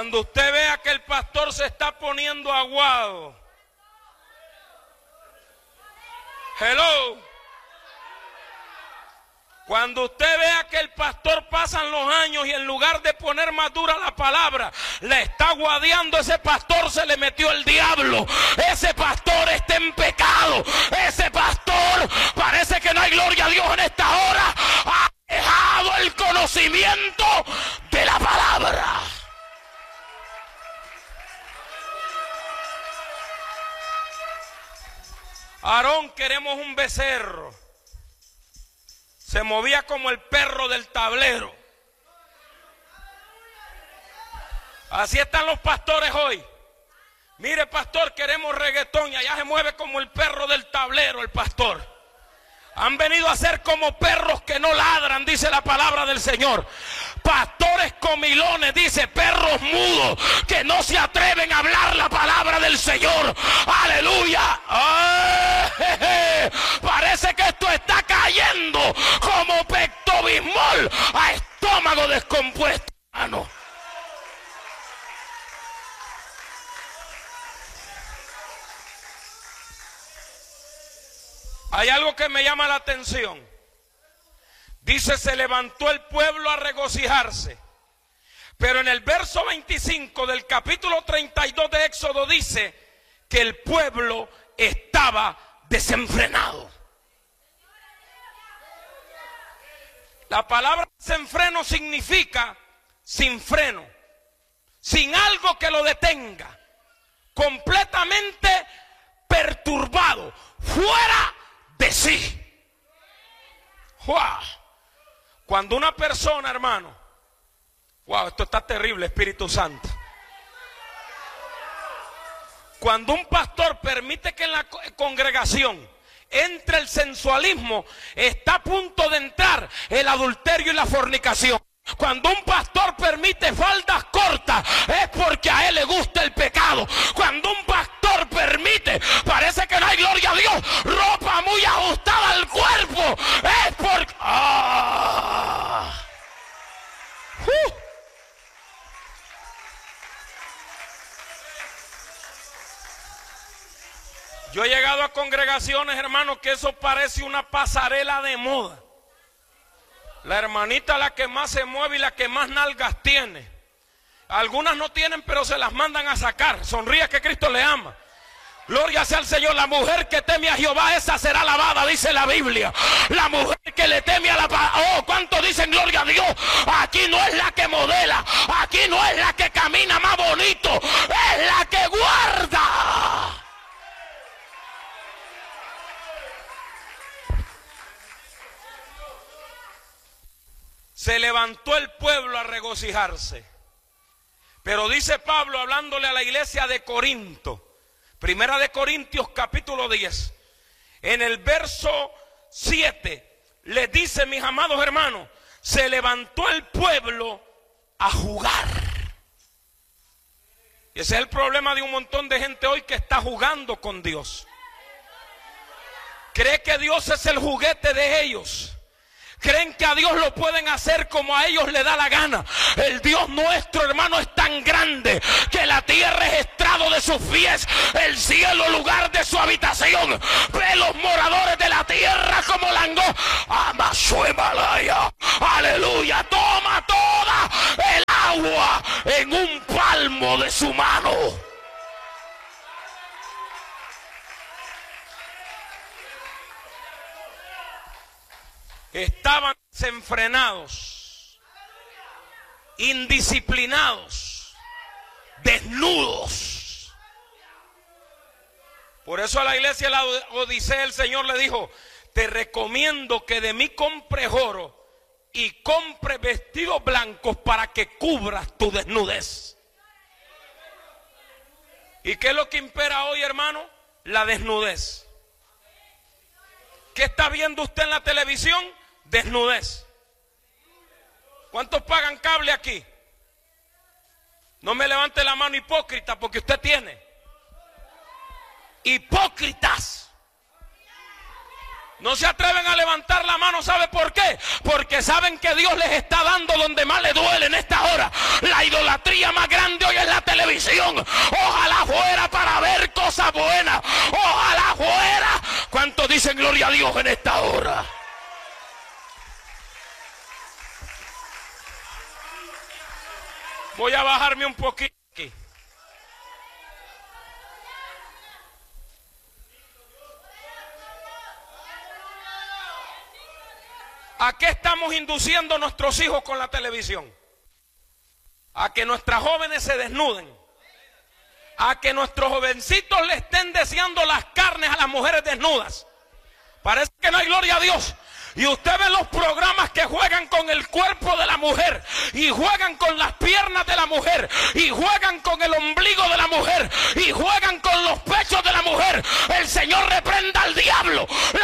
Cuando usted vea que el pastor se está poniendo aguado, hello. Cuando usted vea que el pastor pasan los años y en lugar de poner más dura la palabra, le está aguadeando, ese pastor se le metió el diablo. Ese pastor está en pecado. Ese pastor parece que no hay gloria a Dios en esta hora. Ha dejado el conocimiento de la palabra. Aarón, queremos un becerro. Se movía como el perro del tablero. Así están los pastores hoy. Mire, pastor, queremos reggaetón, y allá se mueve como el perro del tablero el pastor. Han venido a ser como perros que no ladran, dice la palabra del Señor. Pastores comilones, dice, perros mudos que no se atreven a hablar la palabra del Señor. Aleluya. ¡Ay! Parece que esto está cayendo como pectobismol a estómago descompuesto, hermano. Hay algo que me llama la atención. Dice, se levantó el pueblo a regocijarse. Pero en el verso 25 del capítulo 32 de Éxodo dice que el pueblo estaba desenfrenado. La palabra desenfreno significa sin freno, sin algo que lo detenga, completamente perturbado, fuera de sí. ¡Wow! Cuando una persona, hermano, wow, esto está terrible, Espíritu Santo. Cuando un pastor permite que en la congregación entre el sensualismo, está a punto de entrar el adulterio y la fornicación. Cuando un pastor permite faldas cortas, es porque a él le gusta el pecado. Cuando un pastor permite, parece que no hay gloria a Dios, ropa muy ajustada al cuerpo, es porque... Yo he llegado a congregaciones, hermanos, que eso parece una pasarela de moda. La hermanita la que más se mueve y la que más nalgas tiene. Algunas no tienen, pero se las mandan a sacar. Sonríe que Cristo le ama. Gloria sea al Señor. La mujer que teme a Jehová, esa será alabada, dice la Biblia. La mujer que le teme a la... Oh, ¿cuántos dicen gloria a Dios? Aquí no es la que modela. Aquí no es la que camina más bonito. Es la que guarda. Se levantó el pueblo a regocijarse. Pero dice Pablo, hablándole a la iglesia de Corinto, Primera de Corintios capítulo 10, en el verso 7, les dice, mis amados hermanos, se levantó el pueblo a jugar. Y ese es el problema de un montón de gente hoy que está jugando con Dios. Cree que Dios es el juguete de ellos. Creen que a Dios lo pueden hacer como a ellos le da la gana. El Dios nuestro, hermano, es tan grande que la tierra es estrado de sus pies, el cielo lugar de su habitación. Ve los moradores de la tierra como langostas. Ama su Himalaya. Aleluya. Toma toda el agua en un palmo de su mano. Estaban desenfrenados, indisciplinados, desnudos. Por eso a la iglesia de la Odisea el Señor le dijo, te recomiendo que de mí compres oro y compres vestidos blancos para que cubras tu desnudez. ¿Y qué es lo que impera hoy, hermano? La desnudez. ¿Qué está viendo usted en la televisión? Desnudez. ¿Cuántos pagan cable aquí? No me levante la mano hipócrita, porque usted tiene. Hipócritas. No se atreven a levantar la mano, ¿sabe por qué? Porque saben que Dios les está dando donde más les duele en esta hora. La idolatría más grande hoy es la televisión. Ojalá fuera para ver cosas buenas. Ojalá fuera. ¿Cuántos dicen gloria a Dios en esta hora? Voy a bajarme un poquito aquí. ¿A qué estamos induciendo a nuestros hijos con la televisión? A que nuestras jóvenes se desnuden. A que nuestros jovencitos le estén deseando las carnes a las mujeres desnudas. Parece que no hay gloria a Dios. Y usted ve los programas que juegan con el cuerpo de la mujer, y juegan con las piernas de la mujer, y juegan con el ombligo de la mujer, y juegan con los pechos de la mujer. El Señor reprenda al diablo.